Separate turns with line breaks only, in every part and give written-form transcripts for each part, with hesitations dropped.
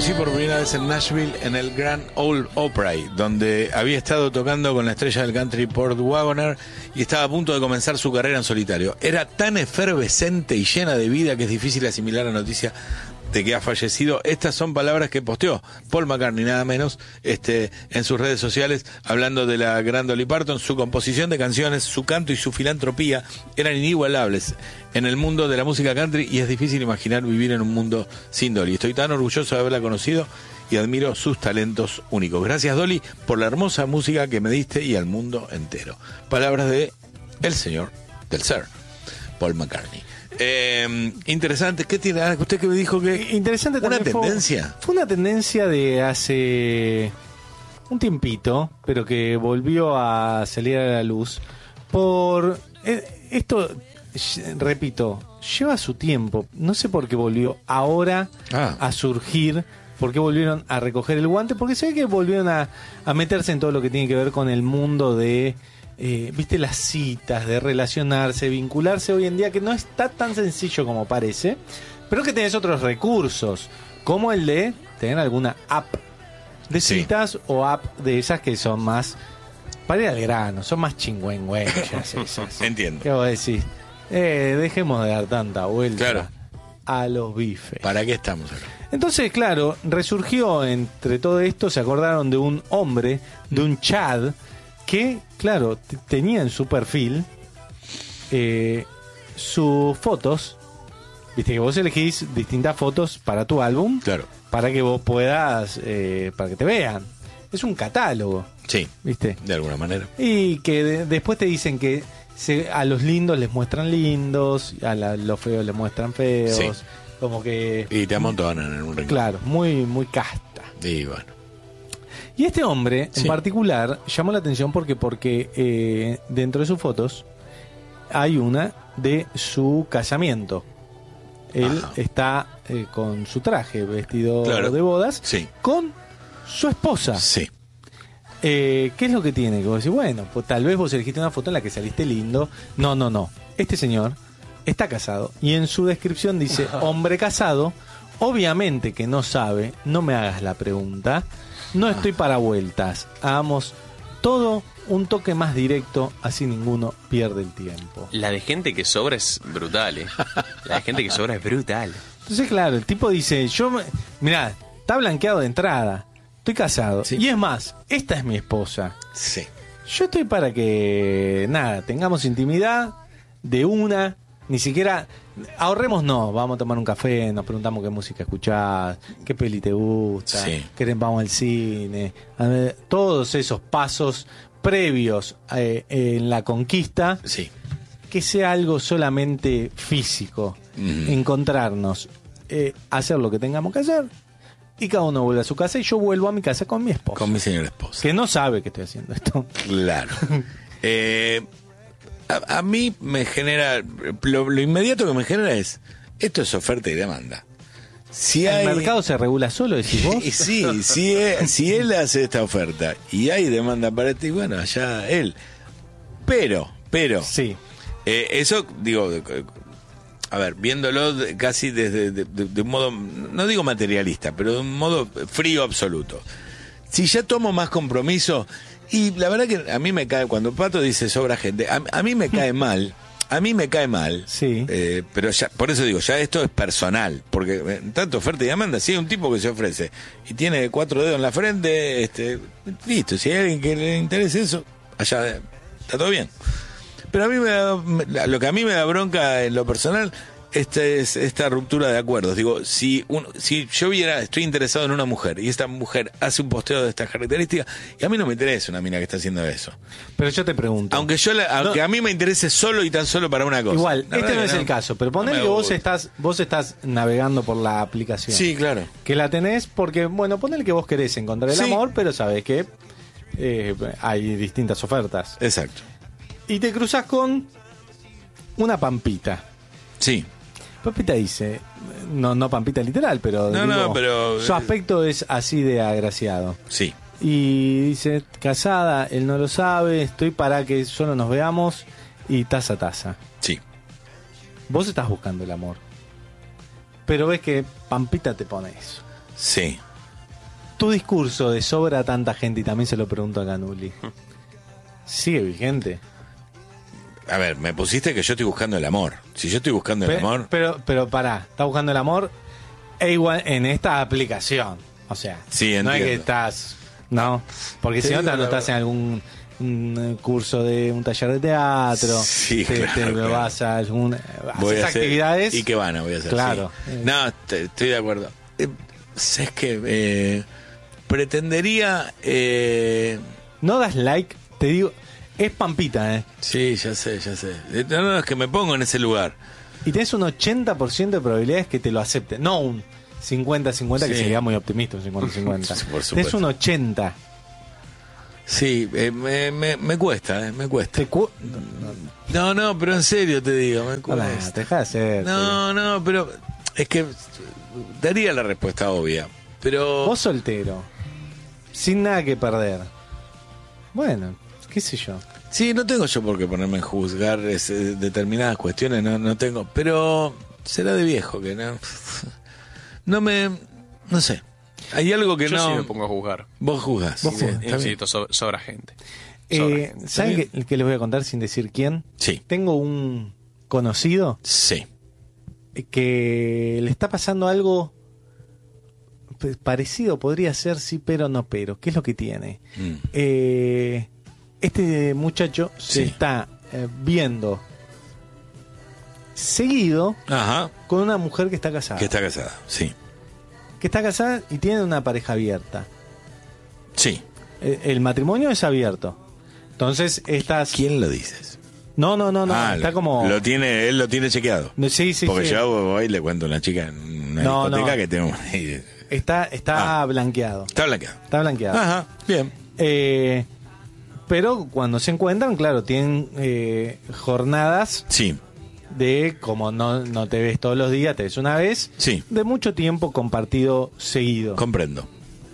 conocí por primera vez en Nashville en el Grand Ole Opry, donde había estado tocando con la estrella del country Port Wagoner y estaba a punto de comenzar su carrera en solitario. Era tan efervescente y llena de vida que es difícil asimilar la noticia de que ha fallecido. Estas son palabras que posteó Paul McCartney, nada menos, en sus redes sociales, hablando de la gran Dolly Parton. Su composición de canciones, su canto y su filantropía eran inigualables en el mundo de la música country y es difícil imaginar vivir en un mundo sin Dolly. Estoy tan orgulloso de haberla conocido y admiro sus talentos únicos. Gracias, Dolly, por la hermosa música que me diste y al mundo entero. Palabras de el señor, del Sir Paul McCartney. Interesante. ¿Qué tiene? Usted que me dijo que
interesante
una tendencia.
Fue una tendencia de hace un tiempito, pero que volvió a salir a la luz por esto. Repito, lleva su tiempo. No sé por qué volvió ahora a surgir. ¿Por qué volvieron a recoger el guante? Porque se ve que volvieron a meterse en todo lo que tiene que ver con el mundo de viste, las citas, de relacionarse, vincularse hoy en día, que no está tan sencillo como parece, pero que tenés otros recursos, como el de tener alguna app de citas o app de esas que son más para ir al grano, son más chingüengüenchas esas.
Entiendo.
¿Qué vos decís? Dejemos de dar tanta vuelta a los bifes.
¿Para qué estamos acá?
Entonces, claro, resurgió entre todo esto, se acordaron de un hombre, de un Chad, que, claro, tenía en su perfil sus fotos. Viste que vos elegís distintas fotos para tu álbum, para que vos puedas, para que te vean. Es un catálogo.
Sí,
¿viste?
De alguna manera.
Y que después te dicen que a los lindos les muestran lindos, a los feos les muestran feos. Sí. Como que...
Y te amontonan en un rincón.
Claro, muy, muy casta.
Y bueno.
Y este hombre, en particular, llamó la atención porque dentro de sus fotos hay una de su casamiento. Él está con su traje, vestido de bodas, con su esposa.
Sí.
¿Qué es lo que tiene? Que vos decís, bueno, pues tal vez vos elegiste una foto en la que saliste lindo. No. Este señor está casado y en su descripción dice hombre casado. Obviamente que no sabe, no me hagas la pregunta. No estoy para vueltas. Hagamos todo un toque más directo, así ninguno pierde el tiempo.
La de gente que sobra es brutal, ¿eh? La de gente que sobra es brutal.
Entonces, claro, el tipo dice, mirá, está blanqueado de entrada, estoy casado. Sí. Y es más, esta es mi esposa.
Sí.
Yo estoy para que, tengamos intimidad de una, ni siquiera... Ahorremos, vamos a tomar un café, nos preguntamos qué música escuchás, qué peli te gusta, vamos al cine, todos esos pasos previos en la conquista, que sea algo solamente físico, encontrarnos, hacer lo que tengamos que hacer y cada uno vuelve a su casa y yo vuelvo a mi casa con mi esposa.
Con mi señora esposa.
Que no sabe que estoy haciendo esto.
Claro. A mí me genera, lo inmediato que me genera es, esto es oferta y demanda.
¿El mercado se regula solo, decís vos?
Sí, si él hace esta oferta y hay demanda para ti, bueno, allá él. Pero,
sí.
Eso, digo, a ver, viéndolo casi desde de un modo, no digo materialista, pero de un modo frío absoluto. Si ya tomo más compromiso... Y la verdad que a mí me cae, cuando Pato dice sobra gente, a mí me cae mal,
sí.
Pero ya, por eso digo, ya esto es personal, porque tanto oferta y demanda, si hay un tipo que se ofrece y tiene 4 dedos en la frente, listo, si hay alguien que le interese eso, allá está todo bien. Pero a mí lo que a mí me da bronca en lo personal es esta ruptura de acuerdos. Digo, si yo estoy interesado en una mujer y esta mujer hace un posteo de estas características, y a mí no me interesa una mina que está haciendo eso.
Pero yo te pregunto,
aunque a mí me interese solo y tan solo para una cosa.
Igual, no es el caso, pero ponele que vos estás navegando por la aplicación.
Sí, claro.
Que la tenés porque, bueno, ponele que vos querés encontrar el amor, pero sabés que hay distintas ofertas.
Exacto.
Y te cruzás con una Pampita.
Sí.
Pampita dice, no Pampita literal, pero,
pero
su aspecto es así de agraciado.
Sí.
Y dice, casada, él no lo sabe, estoy para que solo nos veamos y taza.
Sí.
Vos estás buscando el amor, pero ves que Pampita te pone eso.
Sí.
Tu discurso de sobra a tanta gente, y también se lo pregunto a Canuli, ¿sigue vigente?
A ver, me pusiste que yo estoy buscando el amor. Si yo estoy buscando el amor...
Pero pará, estás buscando el amor igual en esta aplicación. O sea,
Sí,
no es
entiendo.
que estás... No, porque
Te
si no te
digo la
anotás en algún un curso de un taller de teatro,
Sí,
te
claro.
vas a algún...
Voy
haces
a hacer-
actividades...
¿Y qué van a voy a hacer?
Claro.
Sí. No, estoy de acuerdo. Es que pretendería...
No das like, te digo... Es Pampita,
Sí, ya sé. No, es que me pongo en ese lugar.
Y tenés un 80% de probabilidades que te lo acepten. No un 50-50, que
Sí.
sería muy optimista, un 50-50.
Por supuesto.
Tenés un 80.
Sí, me cuesta, me cuesta.
Te cu-
No, pero en serio te digo, me
Hola,
cuesta.
te dejá de hacer.
No, pero es que daría la respuesta obvia. Pero...
Vos soltero, sin nada que perder. Bueno, qué sé yo.
Sí, no tengo yo por qué ponerme a juzgar determinadas cuestiones, no tengo. Pero será de viejo que no... No sé. Hay algo que
Yo
no...
sí me pongo a juzgar.
Vos juzgas.
Vos juzgás.
Está bien.
Insisto, sobra gente. Sobra gente.
¿Saben qué les voy a contar sin decir quién?
Sí.
Tengo un conocido
Sí.
que le está pasando algo parecido, podría ser sí, pero no pero. ¿Qué es lo que tiene? Este muchacho se
Sí.
está viendo seguido
Ajá.
con una mujer que está casada.
Que está casada. Sí.
Que está casada y tiene una pareja abierta.
Sí.
El matrimonio es abierto. Entonces, estas...
¿Quién lo dices?
No, está
lo-
como...
Él lo tiene chequeado.
No, sí,
Porque
sí.
yo voy y le cuento a una chica en una
No,
discoteca
no.
que tengo...
Está blanqueado.
Está blanqueado.
Está blanqueado.
Ajá, bien.
Pero cuando se encuentran, claro, tienen jornadas
Sí,
de, como no te ves todos los días, te ves una vez,
sí,
de mucho tiempo compartido seguido.
comprendo.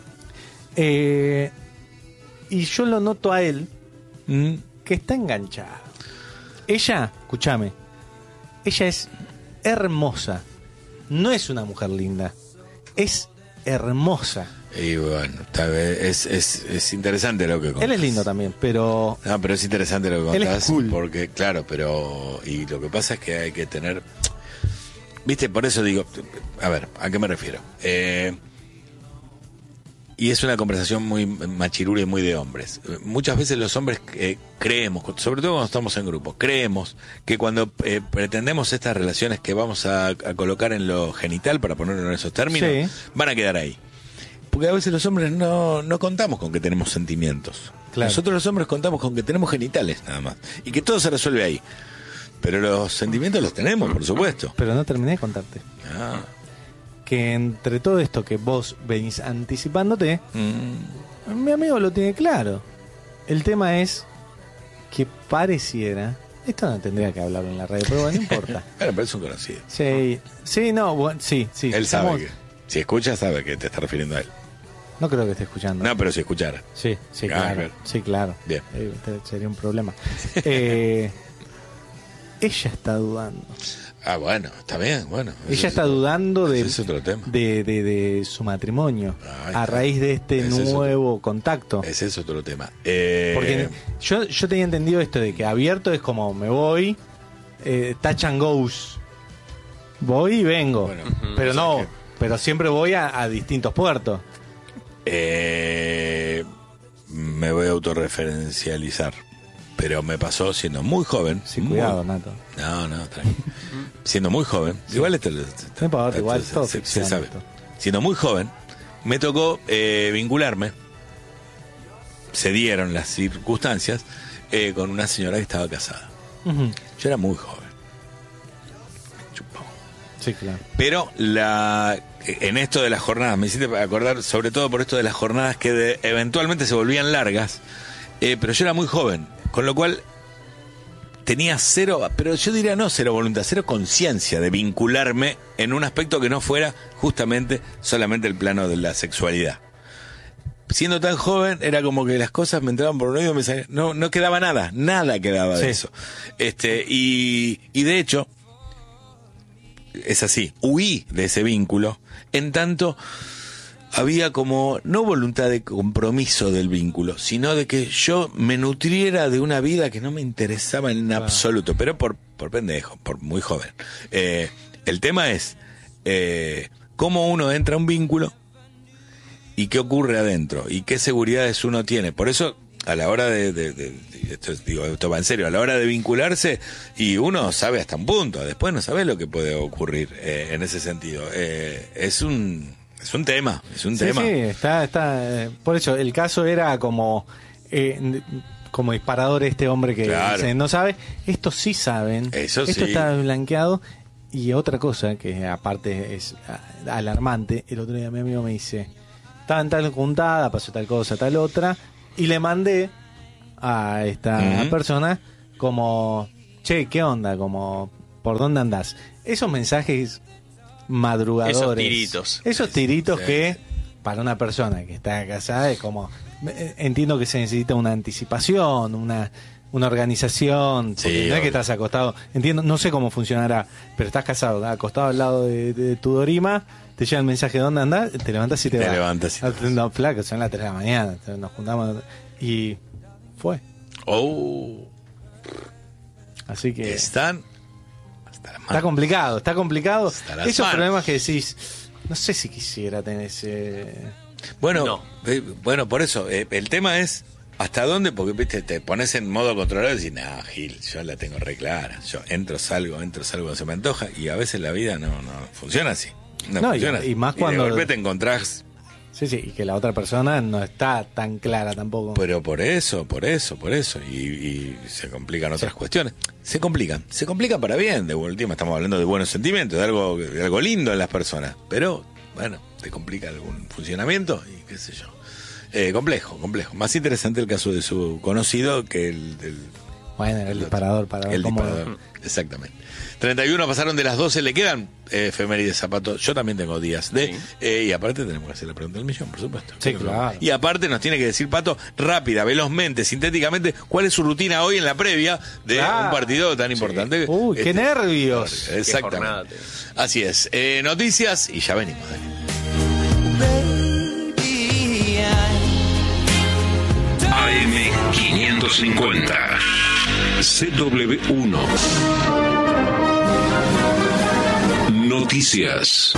Y yo lo noto a él
Mm,
que está enganchada. Ella, escúchame, ella es hermosa. No es una mujer linda, es hermosa.
Y bueno, tal vez es interesante lo que contás.
Él es lindo también, pero
No, pero es interesante lo que
Él es
contás.
cool.
Porque, claro, pero... Y lo que pasa es que hay que tener... Viste, por eso digo... A ver, ¿a qué me refiero? Y es una conversación muy machirula y muy de hombres. Muchas veces los hombres creemos, sobre todo cuando estamos en grupo, creemos que cuando pretendemos estas relaciones que vamos a colocar en lo genital, para ponerlo en esos términos,
Sí.
van a quedar ahí. Porque a veces los hombres no contamos con que tenemos sentimientos.
Claro.
Nosotros los hombres contamos con que tenemos genitales nada más. Y que todo se resuelve ahí. Pero los sentimientos los tenemos, por supuesto.
pero no terminé de contarte.
Ah,
Que entre todo esto que vos venís anticipándote,
mm,
mi amigo lo tiene claro. El tema es que pareciera... Esto no tendría que hablarlo en la radio, pero bueno, no importa.
Bueno, pero es un conocido.
Sí, no, bueno, sí.
Él sabe
Somos-
que... Si escucha, sabe que te está refiriendo a él.
No creo que esté escuchando.
No, pero si escuchara.
Sí,
Ah,
claro.
claro.
Sí, claro.
Bien.
Sería un problema. Ella está dudando.
Ah, bueno, está bien, bueno.
Ella está dudando de,
ese es otro tema.
de su matrimonio
Ahí
a
está.
raíz de este
Ese es
nuevo contacto.
Ese es otro tema.
Porque yo tenía entendido esto de que abierto es como me voy, touch and goes. Voy y vengo.
Bueno,
pero
o sea
no,
que-
pero siempre voy a distintos puertos.
Me voy a autorreferencializar. Pero me pasó siendo muy joven.
Sí,
muy-
cuidado, Nato.
No, tranquilo. Siendo muy joven. Igual
No importa, igual todo
se
ficción
sabe.
esto.
Siendo muy joven, me tocó vincularme. Se dieron las circunstancias con una señora que estaba casada.
Ujú.
Yo era muy joven. Me chupó.
Sí, claro.
Pero en esto de las jornadas, me hiciste acordar sobre todo por esto de las jornadas que eventualmente se volvían largas, pero yo era muy joven, con lo cual tenía cero, pero yo diría no cero voluntad, cero conciencia de vincularme en un aspecto que no fuera justamente solamente el plano de la sexualidad. Siendo tan joven, era como que las cosas me entraban por un oído y me salían, no quedaba nada quedaba de
Sí.
eso. Y de hecho, es así, huí de ese vínculo, en tanto había como no voluntad de compromiso del vínculo, sino de que yo me nutriera de una vida que no me interesaba en absoluto, pero por pendejo, por muy joven. El tema es cómo uno entra a un vínculo y qué ocurre adentro y qué seguridades uno tiene. Por eso, a la hora esto va en serio, a la hora de vincularse, y uno sabe hasta un punto, después no sabe lo que puede ocurrir en ese sentido. Es un tema. Sí,
está. Por eso, el caso era como disparador este hombre que dice, no sabe. Estos sí saben. Esto está blanqueado. Y otra cosa que aparte es alarmante, el otro día mi amigo me dice, estaba en tal juntada, pasó tal cosa, tal otra, y le mandé a esta persona como, che, ¿qué onda? Como, ¿por dónde andás? Esos mensajes madrugadores. Esos tiritos sí. Que para una persona que está casada es como, entiendo que se necesita una anticipación, una organización, porque no es que estás acostado, entiendo, no sé cómo funcionará, pero estás casado, acostado al lado de tu dorima, te llega el mensaje de dónde andás, te levantas y te vas.
Levantas.
No, flaco, son las 3 de la mañana, nos juntamos y fue. Así que
están hasta la mano.
Está complicado. Esos
manos.
Problemas que decís, no sé si quisiera tener ese.
Bueno, por eso, el tema es ¿hasta dónde? Porque viste, te pones en modo controlado y decís, nah, Gil, yo la tengo re clara. Yo entro, salgo, se me antoja. Y a veces la vida no funciona así. No funciona
y más cuando
de golpe te encontrás.
Sí, y que la otra persona no está tan clara tampoco.
Pero por eso. Y se complican otras cuestiones. Se complican para bien. De última estamos hablando de buenos sentimientos, de algo lindo en las personas. Pero, bueno, te complica algún funcionamiento y qué sé yo. Complejo. Más interesante el caso de su conocido que el del...
Bueno, el disparador para
el disparador, exactamente. 31 pasaron de las 12, le quedan efemérides, Zapato. Yo también tengo días y aparte tenemos que hacer la pregunta del millón, por supuesto.
Sí, claro.
Y aparte nos tiene que decir, Pato, rápida, velozmente, sintéticamente, cuál es su rutina hoy en la previa de un partido tan importante.
Uy, qué nervios.
Exactamente. Así es. Noticias y ya venimos.
AM550 CW1 Noticias.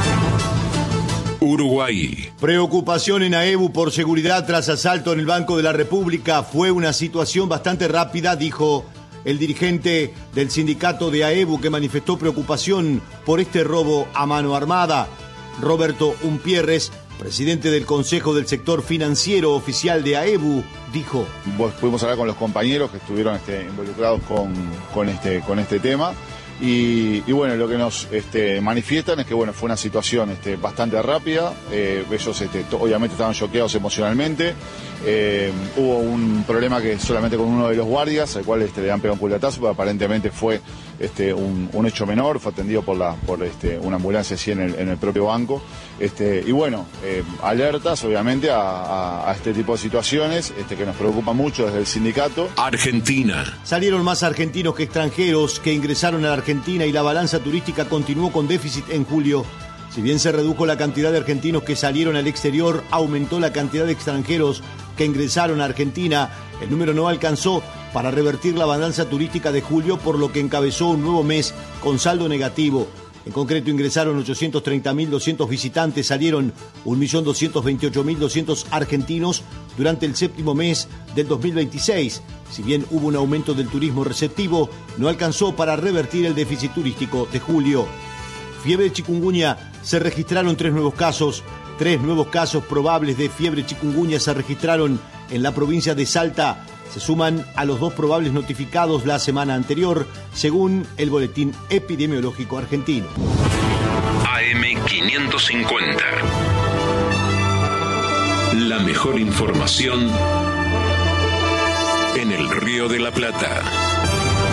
Uruguay.
Preocupación en AEBU por seguridad tras asalto en el Banco de la República. Fue una situación bastante rápida, dijo el dirigente del sindicato de AEBU, que manifestó preocupación por este robo a mano armada. Roberto Umpierres, presidente del Consejo del Sector Financiero Oficial de AEBU, dijo:
Pudimos hablar con los compañeros que estuvieron involucrados con este tema y bueno, lo que nos manifiestan es que bueno, fue una situación bastante rápida. Ellos obviamente estaban choqueados emocionalmente. Hubo un problema que solamente con uno de los guardias, al cual le han pegado un culatazo, pero aparentemente fue un hecho menor, fue atendido por una ambulancia así en el propio banco. Y bueno, alertas obviamente a este tipo de situaciones que nos preocupa mucho desde el sindicato.
Argentina.
Salieron más argentinos que extranjeros que ingresaron a la Argentina y la balanza turística continuó con déficit en julio. Si bien se redujo la cantidad de argentinos que salieron al exterior, aumentó la cantidad de extranjeros que ingresaron a Argentina. El número no alcanzó para revertir la balanza turística de julio, por lo que encabezó un nuevo mes con saldo negativo. En concreto ingresaron 830.200 visitantes, salieron 1.228.200 argentinos durante el séptimo mes del 2026. Si bien hubo un aumento del turismo receptivo, no alcanzó para revertir el déficit turístico de julio. Fiebre chikungunya, se registraron 3 nuevos casos. 3 nuevos casos probables de fiebre chikungunya se registraron en la provincia de Salta. Se suman a los 2 probables notificados la semana anterior, según el Boletín Epidemiológico Argentino.
AM550. La mejor información en el Río de la Plata.